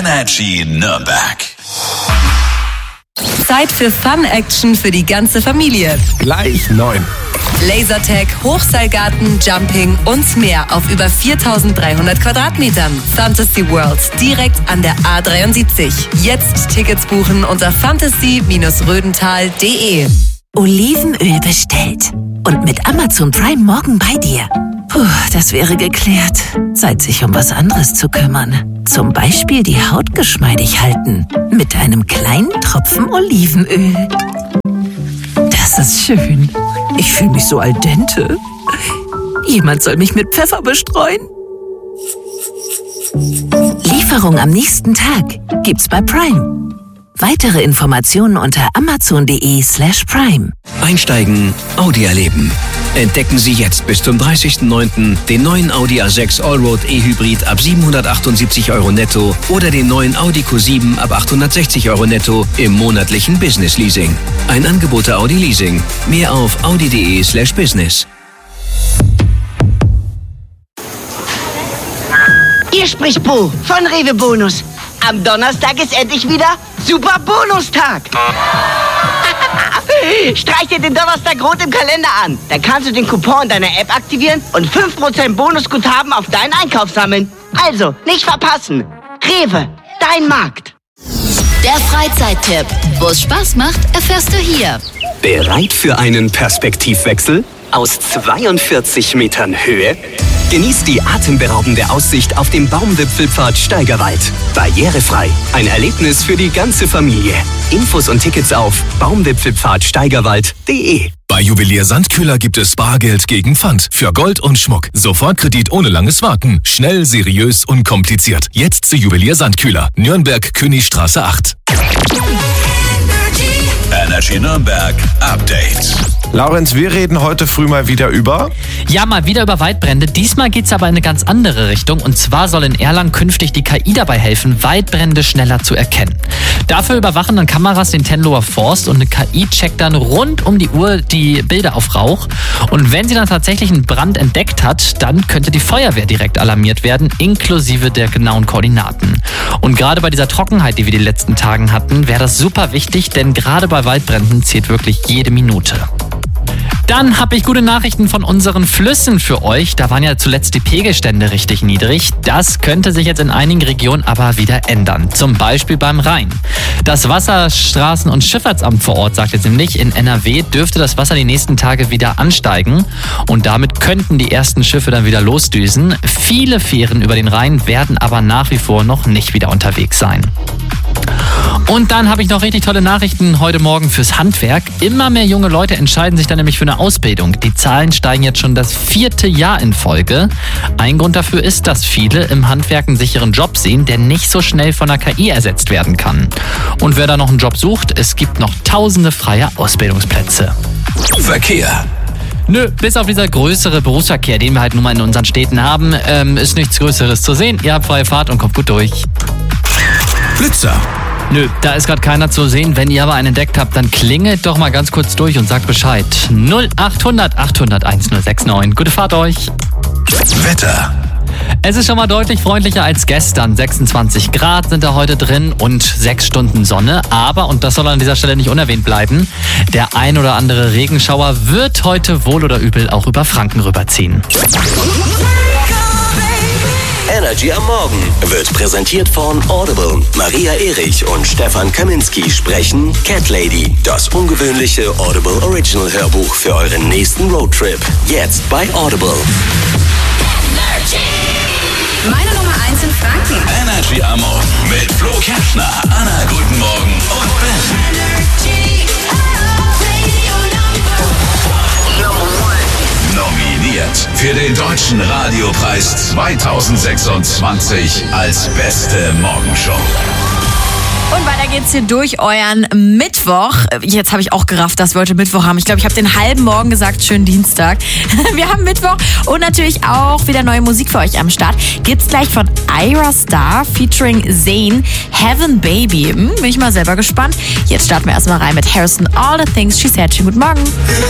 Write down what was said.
Energy Nürnberg. Zeit für Fun-Action für die ganze Familie. Gleich 9. Lasertag, Hochseilgarten, Jumping und mehr auf über 4.300 Quadratmetern. Fantasy World, direkt an der A73. Jetzt Tickets buchen unter fantasy-rödental.de. Olivenöl bestellt. Und mit Amazon Prime morgen bei dir. Puh, das wäre geklärt. Zeit, sich um was anderes zu kümmern. Zum Beispiel die Haut geschmeidig halten. Mit einem kleinen Tropfen Olivenöl. Das ist schön. Ich fühle mich so al dente. Jemand soll mich mit Pfeffer bestreuen. Lieferung am nächsten Tag gibt's bei Prime. Weitere Informationen unter amazon.de/prime. Einsteigen, Audi erleben. Entdecken Sie jetzt bis zum 30.09. den neuen Audi A6 Allroad E-Hybrid ab 778 € netto oder den neuen Audi Q7 ab 860 € netto im monatlichen Business Leasing. Ein Angebot der Audi Leasing. Mehr auf audi.de/business. Hier spricht Bo von Rewe Bonus. Am Donnerstag ist endlich wieder Super Bonustag. Streich dir den Donnerstag rot im Kalender an. Dann kannst du den Coupon deiner App aktivieren und 5% Bonusguthaben auf deinen Einkauf sammeln. Also, nicht verpassen. Rewe, dein Markt. Der Freizeittipp. Wo es Spaß macht, erfährst du hier. Bereit für einen Perspektivwechsel? Aus 42 Metern Höhe? Genießt die atemberaubende Aussicht auf dem Baumwipfelpfad Steigerwald. Barrierefrei. Ein Erlebnis für die ganze Familie. Infos und Tickets auf baumwipfelpfadsteigerwald.de. Bei Juwelier Sandkühler gibt es Bargeld gegen Pfand für Gold und Schmuck. Sofortkredit ohne langes Warten. Schnell, seriös, unkompliziert. Jetzt zu Juwelier Sandkühler. Nürnberg, Königstraße 8. Energy Nürnberg Update. Laurenz, wir reden heute früh mal wieder über... Ja, mal wieder über Waldbrände. Diesmal geht es aber in eine ganz andere Richtung. Und zwar soll in Erlangen künftig die KI dabei helfen, Waldbrände schneller zu erkennen. Dafür überwachen dann Kameras den Tenloher Forst und eine KI checkt dann rund um die Uhr die Bilder auf Rauch. Und wenn sie dann tatsächlich einen Brand entdeckt hat, dann könnte die Feuerwehr direkt alarmiert werden, inklusive der genauen Koordinaten. Und gerade bei dieser Trockenheit, die wir die letzten Tagen hatten, wäre das super wichtig, denn gerade bei Waldbränden zählt wirklich jede Minute. Dann habe ich gute Nachrichten von unseren Flüssen für euch. Da waren ja zuletzt die Pegelstände richtig niedrig. Das könnte sich jetzt in einigen Regionen aber wieder ändern. Zum Beispiel beim Rhein. Das Wasserstraßen- und Schifffahrtsamt vor Ort sagt jetzt nämlich, in NRW dürfte das Wasser die nächsten Tage wieder ansteigen. Und damit könnten die ersten Schiffe dann wieder losdüsen. Viele Fähren über den Rhein werden aber nach wie vor noch nicht wieder unterwegs sein. Und dann habe ich noch richtig tolle Nachrichten heute Morgen fürs Handwerk. Immer mehr junge Leute entscheiden sich dann nämlich für eine Ausbildung. Die Zahlen steigen jetzt schon das 4. Jahr in Folge. Ein Grund dafür ist, dass viele im Handwerk einen sicheren Job sehen, der nicht so schnell von der KI ersetzt werden kann. Und wer da noch einen Job sucht, es gibt noch tausende freie Ausbildungsplätze. Verkehr. Nö, bis auf dieser größere Berufsverkehr, den wir halt nun mal in unseren Städten haben, ist nichts Größeres zu sehen. Ihr habt freie Fahrt und kommt gut durch. Blitzer. Nö, da ist gerade keiner zu sehen. Wenn ihr aber einen entdeckt habt, dann klingelt doch mal ganz kurz durch und sagt Bescheid. 0800 800 1069. Gute Fahrt euch. Wetter. Es ist schon mal deutlich freundlicher als gestern. 26 Grad sind da heute drin und 6 Stunden Sonne. Aber, und das soll an dieser Stelle nicht unerwähnt bleiben, der ein oder andere Regenschauer wird heute wohl oder übel auch über Franken rüberziehen. Energy am Morgen wird präsentiert von Audible. Maria Erich und Stefan Kaminski sprechen Cat Lady, das ungewöhnliche Audible Original Hörbuch für euren nächsten Roadtrip. Jetzt bei Audible. Meine Nummer 1 in Franken. Energy am Morgen mit Flo Kerschner, Anna Guten Morgen und Ben. Nominiert für den Deutschen Radiopreis 2026 als beste Morgenshow. Und weiter geht's hier durch euren Mittwoch. Jetzt habe ich auch gerafft, dass wir heute Mittwoch haben. Ich glaube, ich habe den halben Morgen gesagt, schönen Dienstag. Wir haben Mittwoch und natürlich auch wieder neue Musik für euch am Start. Gibt's gleich von Ira Star featuring Zayn, Heaven Baby. Bin ich mal selber gespannt. Jetzt starten wir erstmal rein mit Harrison, All the Things She Said. Schönen guten Morgen.